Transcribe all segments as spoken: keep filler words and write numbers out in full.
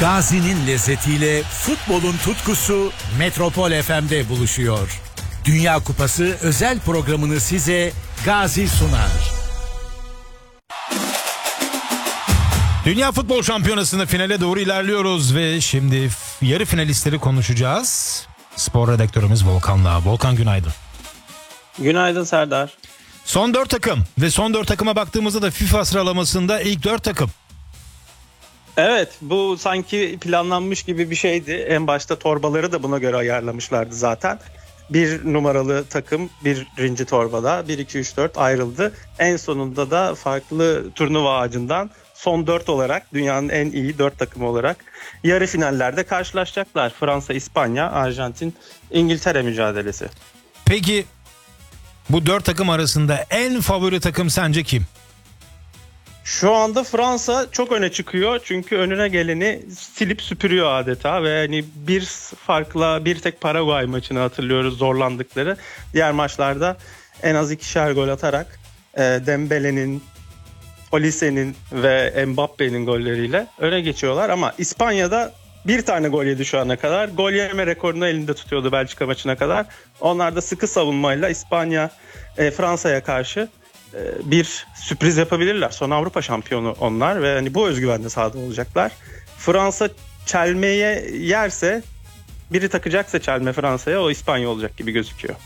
Gazi'nin lezzetiyle futbolun tutkusu Metropol F M'de buluşuyor. Dünya Kupası özel programını size Gazi sunar. Dünya Futbol Şampiyonası'nda finale doğru ilerliyoruz ve şimdi yarı finalistleri konuşacağız. Spor redaktörümüz Volkan'la. Volkan, günaydın. Günaydın Serdar. Son dört takım ve son dört takıma baktığımızda da FIFA sıralamasında ilk dört takım. Evet, bu sanki planlanmış gibi bir şeydi. En başta torbaları da buna göre ayarlamışlardı zaten. Bir numaralı takım birinci torbada bir iki üç dört ayrıldı. En sonunda da farklı turnuva ağacından son dört olarak dünyanın en iyi dört takımı olarak yarı finallerde karşılaşacaklar. Fransa, İspanya, Arjantin, İngiltere mücadelesi. Peki bu dört takım arasında en favori takım sence kim? Şu anda Fransa çok öne çıkıyor çünkü önüne geleni silip süpürüyor adeta ve hani bir farkla bir tek Paraguay maçını hatırlıyoruz zorlandıkları. Diğer maçlarda en az ikişer gol atarak e, Dembele'nin, Olise'nin ve Mbappe'nin golleriyle öne geçiyorlar ama İspanya'da bir tane gol yedi şu ana kadar. Gol yeme rekorunu elinde tutuyordu Belçika maçına kadar. Onlar da sıkı savunmayla İspanya e, Fransa'ya karşı bir sürpriz yapabilirler. Son Avrupa şampiyonu onlar ve hani bu özgüvenle sahada olacaklar. Fransa çelmeye yerse, biri takacaksa çelme Fransa'ya, o İspanya olacak gibi gözüküyor.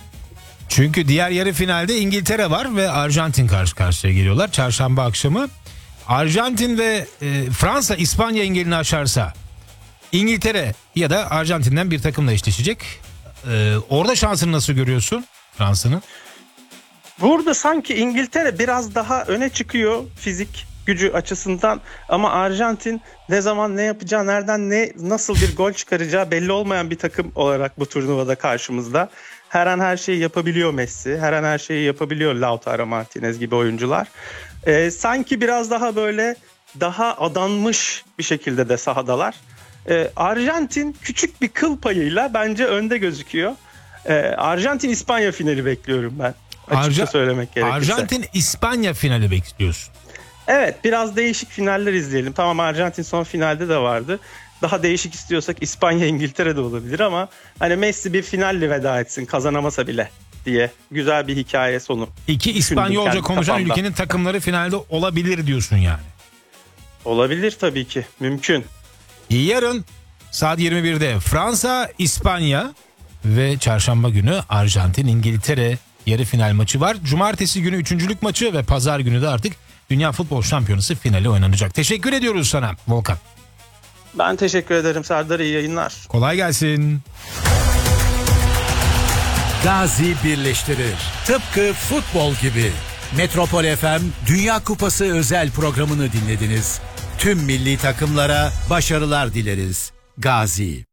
Çünkü diğer yarı finalde İngiltere var ve Arjantin karşı karşıya geliyorlar çarşamba akşamı. Arjantin ve e, Fransa İspanya engelini aşarsa İngiltere ya da Arjantin'den bir takımla eşleşecek. E, orada şansını nasıl görüyorsun Fransa'nın? Burada sanki İngiltere biraz daha öne çıkıyor fizik gücü açısından ama Arjantin ne zaman ne yapacağı, nereden ne nasıl bir gol çıkaracağı belli olmayan bir takım olarak bu turnuvada karşımızda. Her an her şeyi yapabiliyor Messi, her an her şeyi yapabiliyor Lautaro Martinez gibi oyuncular. Ee, sanki biraz daha böyle daha adanmış bir şekilde de sahadalar. Ee, Arjantin küçük bir kıl payıyla bence önde gözüküyor. Ee, Arjantin-İspanya finali bekliyorum ben. Açıkça Arja- söylemek gerekirse. Arjantin İspanya finali bekliyorsun. Evet, biraz değişik finaller izleyelim. Tamam, Arjantin son finalde de vardı. Daha değişik istiyorsak İspanya İngiltere de olabilir ama hani Messi bir finalle veda etsin kazanamasa bile diye güzel bir hikaye sonu. İki İspanyolca konuşan kafamda. Ülkenin takımları finalde olabilir diyorsun yani. Olabilir tabii ki, mümkün. Yarın saat yirmi birde Fransa İspanya ve çarşamba günü Arjantin İngiltere yarı final maçı var. Cumartesi günü üçüncülük maçı ve pazar günü de artık Dünya Futbol Şampiyonası finali oynanacak. Teşekkür ediyoruz sana Volkan. Ben teşekkür ederim Serdar, iyi yayınlar. Kolay gelsin. Gazi birleştirir. Tıpkı futbol gibi. Metropol F M Dünya Kupası özel programını dinlediniz. Tüm milli takımlara başarılar dileriz. Gazi.